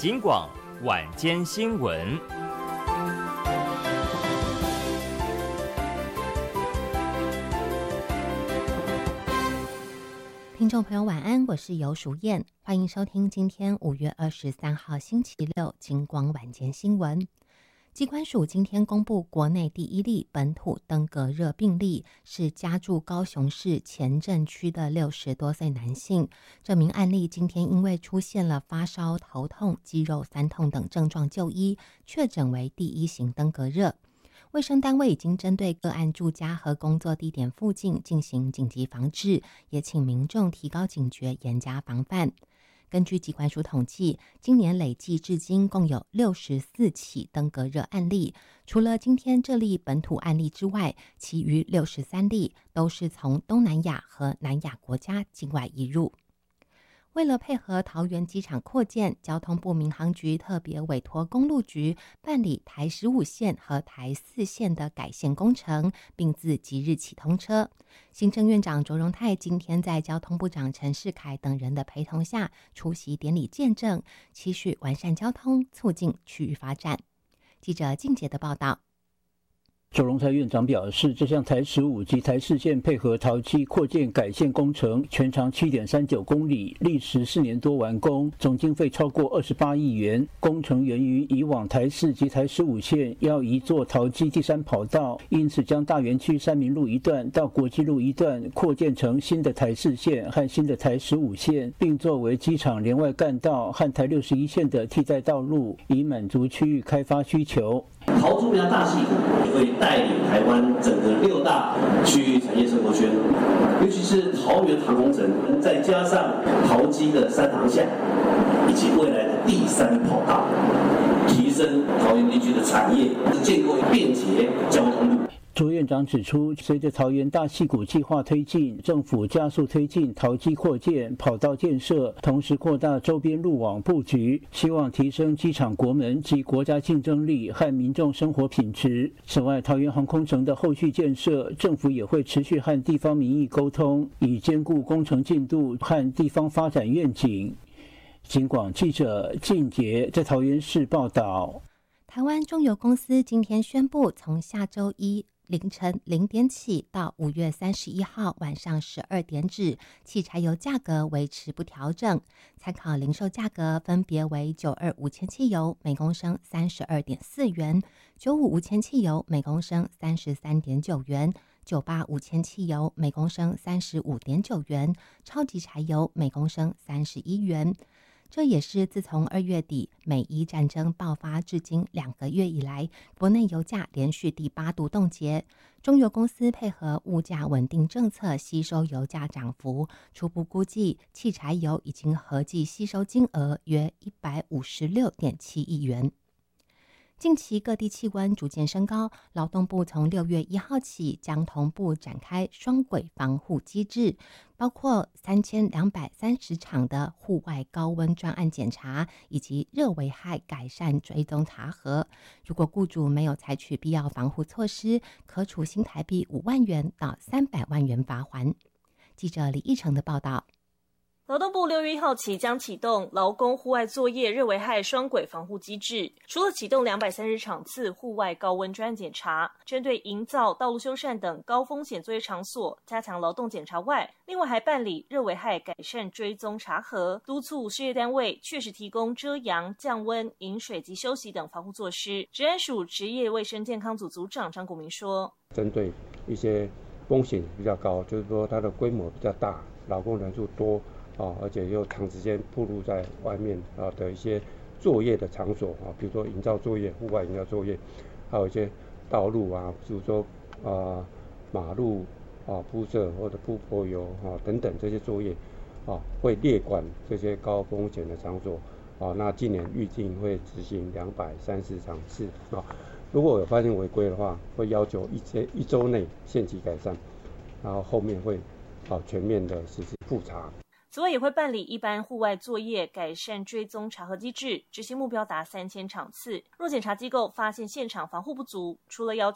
警广晚间新闻。 听众朋友晚安，我是游淑燕，欢迎收听今天5月23号星期六警广晚间新闻。疾管署今天公布国内第一例本土登革热病例，是家住高雄市前镇区的60多岁男性。这名案例今天因为出现了发烧、头痛、肌肉酸痛等症状就医，确诊为第一型登革热。卫生单位已经针对个案住家和工作地点附近进行紧急防治，也请民众提高警觉，严加防范。根据疾管署统计，今年累计至今共有64起登革热案例，除了今天这例本土案例之外，其余63例都是从东南亚和南亚国家境外移入。为了配合桃园机场扩建，交通部民航局特别委托公路局办理台15线和台4线的改线工程，并自即日起通车。行政院长卓荣泰今天在交通部长陈世凯等人的陪同下出席典礼见证，期许完善交通，促进区域发展。记者静杰的报道。 卓荣泰院长表示，这项台15及台4线配合桃机扩建改线工程，全长7.39公里，历时4年多完工，总经费超过28亿元。工程源于以往台4及台15线要移作桃机第3跑道，因此将大园区三民路一段到国际路一段扩建成新的台4线和新的台15线，并作为机场连外干道和台61线的替代道路，以满足区域开发需求。 桃竹苗大溪谷会带领台湾整个6大区域产业生活圈，尤其是桃园航空城，再加上桃机的3航厦，以及未来的第3跑道，提升桃园地区的产业，建构便捷交通路。 卓院长指出，随着桃园大溪谷计划推进，政府加速推进桃机扩建、跑道建设，同时扩大周边路网布局，希望提升机场国门及国家竞争力和民众生活品质。此外，桃园航空城的后续建设，政府也会持续和地方民意沟通，以兼顾工程进度和地方发展愿景。警广记者靳杰在桃园市报道。 台湾中油公司今天宣布，从下周一凌晨0点起到5月31号晚上12点止，汽柴油价格维持不调整，参考零售价格分别为925无铅汽油每公升32.4元，95无铅汽油每公升33.9元，98无铅汽油每公升35.9元，超级柴油每公升31元。这也是自从2月底美伊战争爆发至今2个月以来，国内油价连续第8度冻结。中油公司配合物价稳定政策吸收油价涨幅，初步估计汽柴油已经合计吸收金额约156.7亿元。近期各地气温逐渐升高，劳动部从6月1号起将同步展开双轨防护机制，包括3230场的户外高温专案检查，以及热危害改善追踪查核。如果雇主没有采取必要防护措施，可处新台币5万元到300万元罚锾。记者李义成的报道。 劳动部6月1号起将启动劳工户外作业热危害双轨防护机制，除了启动230场次户外高温专案检查，针对营造、道路修缮等高风险作业场所加强劳动检查外，另外还办理热危害改善追踪查核，督促事业单位确实提供遮阳、降温、饮水及休息等防护措施。职安署职业卫生健康组组长张国民说， 针对一些风险比较高，就是说它的规模比较大，劳工人数多而且又长时间暴露在外面的一些作业的场所比如说营造作业、户外营造作业，还有一些道路比如说马路铺设或者铺柏油等等这些作业会列管这些高风险的场所那今年预定会执行230场次如果有发现违规的话，会要求一周内限期改善，然后后面会全面的实施复查。 此外，也会办理一般户外作业改善追踪查核机制，执行目标达3000场次。若检查机构发现现场防护不足，除了要